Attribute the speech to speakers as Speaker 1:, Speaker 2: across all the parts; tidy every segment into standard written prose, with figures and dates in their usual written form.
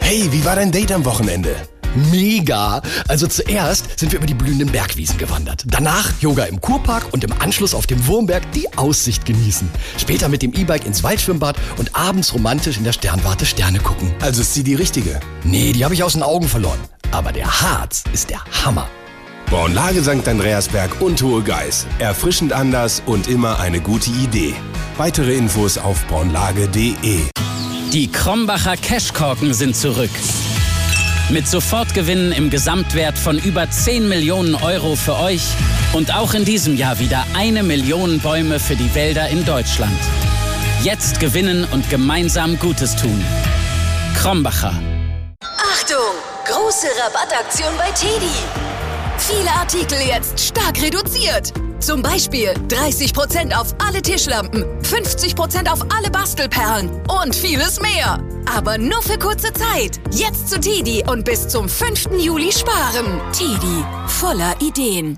Speaker 1: Hey, wie war dein Date am Wochenende?
Speaker 2: Mega! Also zuerst sind wir über die blühenden Bergwiesen gewandert. Danach Yoga im Kurpark und im Anschluss auf dem Wurmberg die Aussicht genießen. Später mit dem E-Bike ins Waldschwimmbad und abends romantisch in der Sternwarte Sterne gucken.
Speaker 1: Also ist sie die richtige?
Speaker 2: Nee, die habe ich aus den Augen verloren. Aber der Harz ist der Hammer.
Speaker 1: Braunlage St. Andreasberg und Hohe Geiß. Erfrischend anders und immer eine gute Idee. Weitere Infos auf braunlage.de.
Speaker 3: Die Krombacher Cashkorken sind zurück. Mit Sofortgewinnen im Gesamtwert von über 10 Millionen Euro für euch und auch in diesem Jahr wieder 1 Million Bäume für die Wälder in Deutschland. Jetzt gewinnen und gemeinsam Gutes tun. Krombacher.
Speaker 4: Achtung! Große Rabattaktion bei TEDi. Viele Artikel jetzt stark reduziert. Zum Beispiel 30% auf alle Tischlampen, 50% auf alle Bastelperlen und vieles mehr. Aber nur für kurze Zeit. Jetzt zu TEDi und bis zum 5. Juli sparen. TEDi, voller Ideen.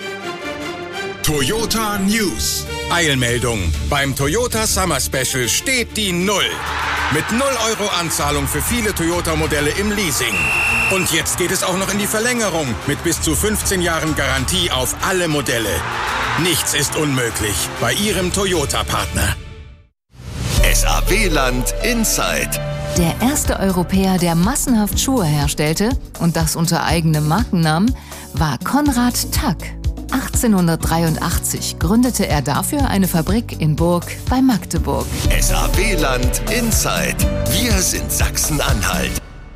Speaker 5: Toyota News. Eilmeldung. Beim Toyota Summer Special steht die 0. Mit 0 Euro Anzahlung für viele Toyota-Modelle im Leasing. Und jetzt geht es auch noch in die Verlängerung mit bis zu 15 Jahren Garantie auf alle Modelle. Nichts ist unmöglich bei Ihrem Toyota-Partner.
Speaker 6: SAW-Land Inside.
Speaker 7: Der erste Europäer, der massenhaft Schuhe herstellte, und das unter eigenem Markennamen, war Konrad Tack. 1883 gründete er dafür eine Fabrik in Burg bei Magdeburg.
Speaker 6: SAW-Land Inside. Wir sind Sachsen-Anhalt.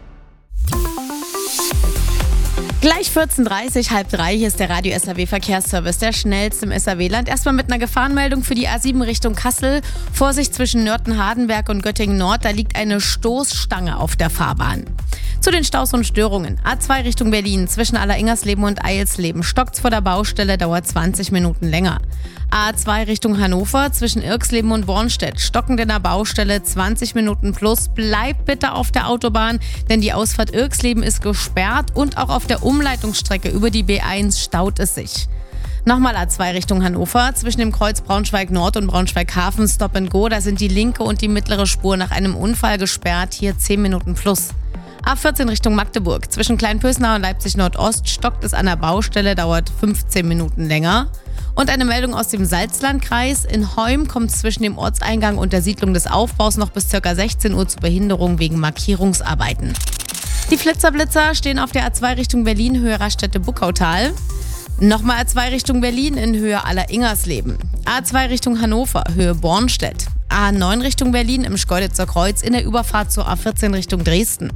Speaker 8: Gleich 14.30 halb 3, hier ist der Radio SAW Verkehrsservice, der schnellste im SAW-Land. Erstmal mit einer Gefahrenmeldung für die A7 Richtung Kassel. Vorsicht zwischen Nörten-Hardenberg und Göttingen-Nord, da liegt eine Stoßstange auf der Fahrbahn. Zu den Staus und Störungen. A2 Richtung Berlin, zwischen Alleringers-Leben und Eilsleben. Stockt's vor der Baustelle, dauert 20 Minuten länger. A2 Richtung Hannover, zwischen Irksleben und Bornstedt. Stockend in der Baustelle, 20 Minuten plus. Bleibt bitte auf der Autobahn, denn die Ausfahrt Irksleben ist gesperrt und auch auf der Umleitungsstrecke über die B1 staut es sich. Nochmal A2 Richtung Hannover, zwischen dem Kreuz Braunschweig-Nord und Braunschweig-Hafen, Stop and Go. Da sind die linke und die mittlere Spur nach einem Unfall gesperrt, hier 10 Minuten plus. A14 Richtung Magdeburg, zwischen Kleinpösnau und Leipzig-Nordost stockt es an der Baustelle, dauert 15 Minuten länger. Und eine Meldung aus dem Salzlandkreis. In Heum kommt es zwischen dem Ortseingang und der Siedlung des Aufbaus noch bis ca. 16 Uhr zu Behinderung wegen Markierungsarbeiten. Die Flitzer-Blitzer stehen auf der A2 Richtung Berlin, Höhe Raststätte-Buckautal. Nochmal A2 Richtung Berlin in Höhe Alleringers-Leben. A2 Richtung Hannover, Höhe Bornstedt. A9 Richtung Berlin im Schkeuditzer Kreuz in der Überfahrt zur A14 Richtung Dresden.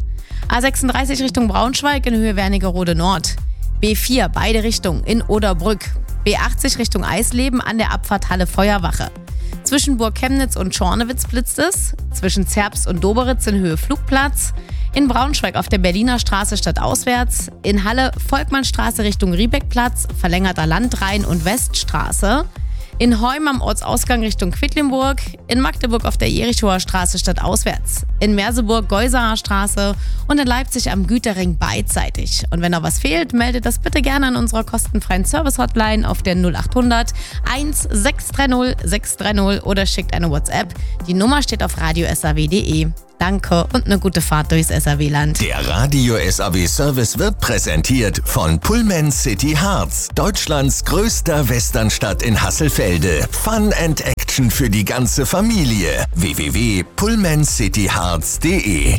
Speaker 8: A36 Richtung Braunschweig in Höhe Wernigerode Nord. B4 beide Richtungen in Oderbrück. B80 Richtung Eisleben an der Abfahrt Halle Feuerwache. Zwischen Burg Chemnitz und Schornewitz blitzt es. Zwischen Zerbst und Doberitz in Höhe Flugplatz. In Braunschweig auf der Berliner Straße stadtauswärts. In Halle Volkmannstraße Richtung Riebeckplatz, verlängerter Landrhein- und Weststraße. In Heum am Ortsausgang Richtung Quedlinburg. In Magdeburg auf der Jerichower Straße stadtauswärts. In Merseburg Geusaer Straße und in Leipzig am Güterring beidseitig. Und wenn noch was fehlt, meldet das bitte gerne an unserer kostenfreien Service-Hotline auf der 0800 1630 630 oder schickt eine WhatsApp. Die Nummer steht auf radiosaw.de. Danke und eine gute Fahrt durchs SAW-Land.
Speaker 6: Der Radio SAW Service wird präsentiert von Pullman City Harz, Deutschlands größter Westernstadt in Hasselfelde. Fun and Action für die ganze Familie. www.pullmancityharz.de.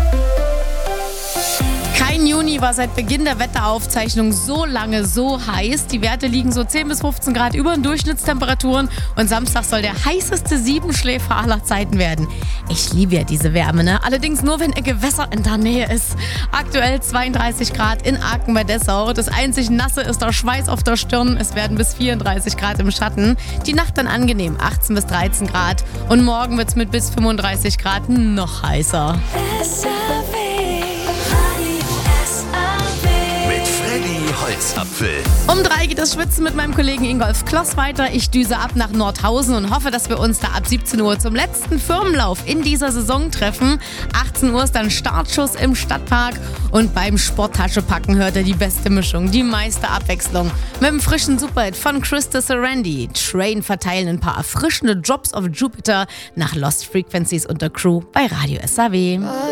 Speaker 8: Kein Juni war seit Beginn der Wetteraufzeichnung so lange so heiß. Die Werte liegen so 10 bis 15 Grad über den Durchschnittstemperaturen und Samstag soll der heißeste Siebenschläfer aller Zeiten werden. Ich liebe ja diese Wärme, ne? Allerdings nur, wenn ein Gewässer in der Nähe ist. Aktuell 32 Grad in Aachen bei Dessau. Das einzig Nasse ist der Schweiß auf der Stirn. Es werden bis 34 Grad im Schatten. Die Nacht dann angenehm, 18 bis 13 Grad. Und morgen wird es mit bis 35 Grad noch heißer.
Speaker 6: Holzapfel.
Speaker 8: Um 3 geht das Schwitzen mit meinem Kollegen Ingolf Kloss weiter. Ich düse ab nach Nordhausen und hoffe, dass wir uns da ab 17 Uhr zum letzten Firmenlauf in dieser Saison treffen. 18 Uhr ist dann Startschuss im Stadtpark und beim Sporttasche-Packen hört ihr die beste Mischung, die meiste Abwechslung. Mit dem frischen Superhit von Krista Sarandon. Train verteilen ein paar erfrischende Drops of Jupiter nach Lost Frequencies und der Crew bei Radio SAW.